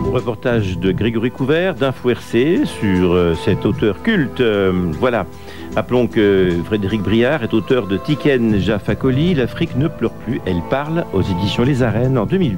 Reportage de Grégory Couvert, d'Info RC, sur cet auteur culte. Voilà. Rappelons que Frédéric Briard est auteur de Tiken Jah Fakoly, L'Afrique ne pleure plus, elle parle, aux éditions Les Arènes en 2008.